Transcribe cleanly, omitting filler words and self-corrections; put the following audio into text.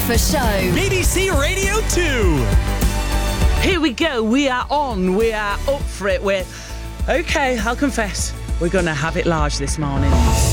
Breakfast Show. BBC Radio 2. Here we go. We are on. We are up for it. Okay, I'll confess. We're going to have it large this morning.